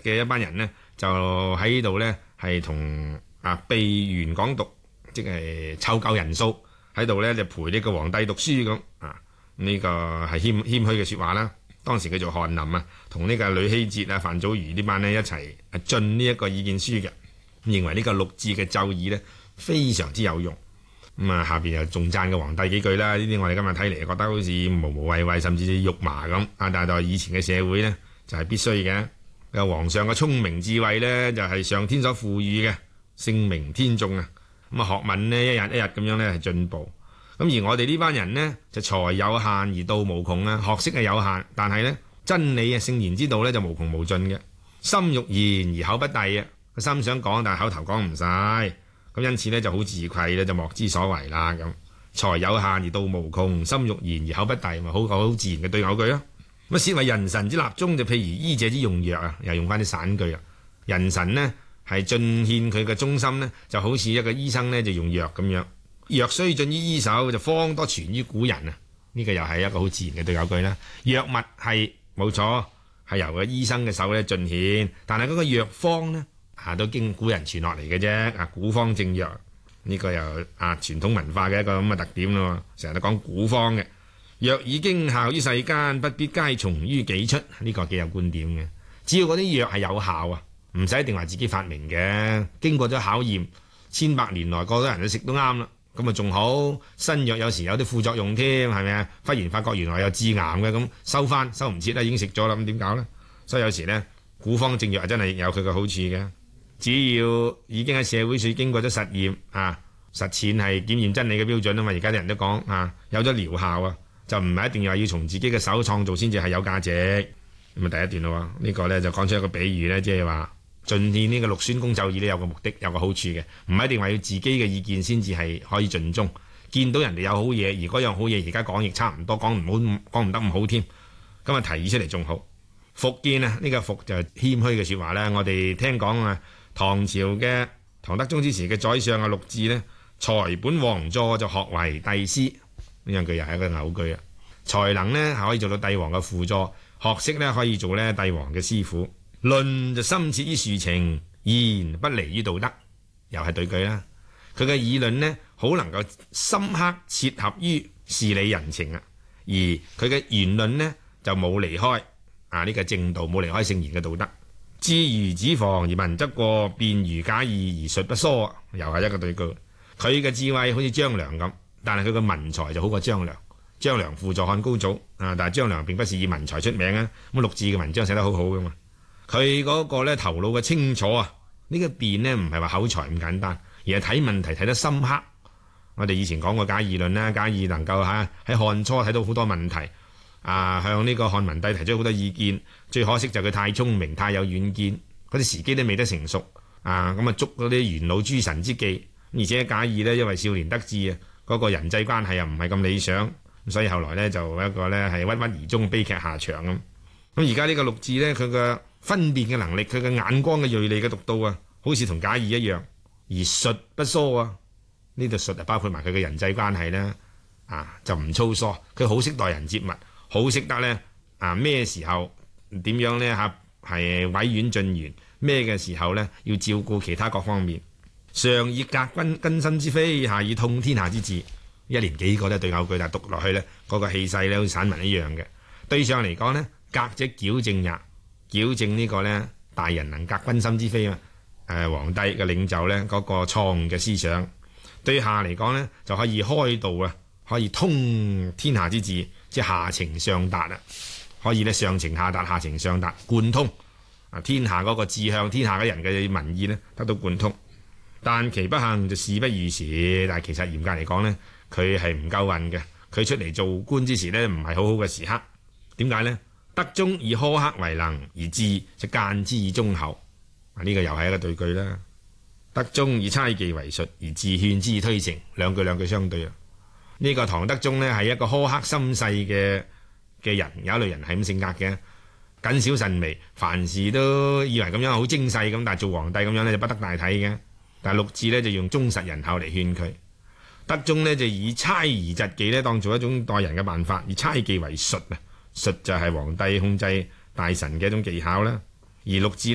嘅一班人呢，就喺度呢，係同備元港獨，即係湊夠人數喺度呢，就陪呢個皇帝讀書咁啊。呢個係謙虛嘅説話啦。當時叫做翰林啊，同呢個呂希哲啊、范祖禹呢班呢一齊進呢一個意見書嘅，認為呢個六字嘅奏議呢非常之有用。下邊又仲讚個皇帝幾句啦。呢啲我哋今日睇嚟覺得好似無無謂謂，甚至是肉麻咁。但係以前嘅社會呢，就係必須嘅。個皇上嘅聰明智慧呢，就係上天所賦予嘅，聖明天眾啊。學問呢，一日一日咁樣呢係進步。而我哋呢班人呢，就才有限而道無窮啊。學識係有限，但係呢，真理聖賢之道呢，就無窮無盡嘅。心欲言而口不遞啊，個心想講，但係口頭講唔晒。咁因此呢，就好自愧咧，就莫之所為啦。咁才有限而道無窮，心欲言而口不遞，咪好自然嘅對偶句啊。薛為人臣之立宗，就譬如醫者之用藥啊，又用翻啲散句啊。人臣呢，係盡獻佢嘅忠心呢，就好似一個醫生呢，就用藥咁樣。藥雖盡於醫手，就方多傳於古人啊！呢個又係一個好自然嘅對偶句啦。藥物係冇錯，係由個醫生嘅手咧盡獻，但係嗰個藥方呢，都經古人傳落嚟嘅啫。古方正藥呢個又傳統文化嘅一個咁嘅特點咯。成日都講古方嘅藥以經效於世間，不必皆從於己出。呢個幾有觀點嘅。只要嗰啲藥係有效啊，唔使一定話自己發明嘅，經過咗考驗，千百年來個個人都食都啱啦。咁仲好，新藥有時有啲副作用添，係咪啊？忽然發覺原來有致癌嘅，咁收唔切啦，已經食咗啦，咁點搞呢？所以有時呢，古方正藥係真係有佢嘅好處嘅。只要已經喺社會上經過咗實驗實踐係檢驗真理嘅標準啊嘛。而家啲人都講有咗療效啊，就唔係一定要從自己嘅手創造先至係有價值。咁第一段咯，呢個呢就講出一個比喻呢，即係話盡獻呢個六宣公奏議呢，有個目的，有個好處嘅，唔係一定話要自己嘅意見先至係可以盡忠。見到人哋有好嘢，而嗰樣好嘢而家講亦差唔多，講唔得咁好添，咁提議出嚟仲好。復見呢個復就係謙虛嘅説話啦。我哋聽講唐朝嘅唐德宗之時嘅宰相陸贄呢，才本王座就學為帝師，呢樣句又係一個偶句啊。才能呢係可以做到帝王嘅輔助，學識呢可以做呢帝王嘅師傅。論就深切於庶情，言不離於道德，又係對句啦。佢嘅議論呢，好能夠深刻切合於事理人情啊。而佢嘅言論呢，就冇離開呢個正道，冇離開聖賢嘅道德。知如子房而文則過，辯如賈誼而述不疏，又係一個對句。佢嘅智慧好似張良咁，但係佢嘅文才就好過張良。張良輔助漢高祖但係張良並不是以文才出名啊。咁陸贄嘅文章寫得好好噶嘛。佢嗰個咧頭腦嘅清楚啊，呢個辯呢唔係話口才咁簡單，而係睇問題睇得深刻。我哋以前講過賈誼論啦，賈誼能夠喺漢初睇到好多問題向呢個漢文帝提出好多意見。最可惜就佢太聰明，太有遠見，嗰啲時機都未得成熟咁捉嗰啲元老諸臣之忌。而且賈誼呢，因為少年得志嗰個人際關係又唔係咁理想，所以後來呢，就一個呢係鬱鬱而終，悲劇下場咁。而家呢個陸贄呢，佢嘅分辨嘅能力，佢嘅眼光嘅銳利嘅獨到好似同賈誼一樣，而述不疏呢度述包括埋佢嘅人際關係呢就唔粗疏。佢好識待人接物，好識得呢咩時候點樣呢係委婉進言，咩嘅時候呢要照顧其他各方面。上以革根深之非，下以通天下之治。一連幾個呢對偶句，但係讀落去呢，嗰個氣勢呢好似散文一樣嘅。對上嚟講呢，革者矯正也，矯正呢個呢大人能革君心之非皇帝嘅領袖呢嗰個錯誤嘅思想。對下嚟講呢，就可以開導可以通天下之治，即係下情上達可以呢上情下達，下情上達，貫通天下嗰個志向，天下嘅人嘅民意呢得到貫通。但其不幸就事不如時，但係其實嚴格嚟講呢，佢係唔夠運嘅。佢出嚟做官之時呢，唔係好好嘅時刻。點解呢？德宗以苛刻為能，而治就諫之以忠厚。呢個又係一個對句啦。德宗以猜忌為術，而治勸之以推誠。兩句相對呢個唐德宗呢，係一個苛刻心細嘅人，有一類人係咁性格嘅，謹小慎微，凡事都以為咁樣好精細咁，但係做皇帝咁樣呢，就不得大體嘅。但係陸贄呢，就用忠實仁厚嚟勸佢。德宗呢，就以猜疑疾忌呢當做一種待人嘅辦法，以猜忌為術術就係皇帝控制大臣嘅一種技巧啦。而陸贄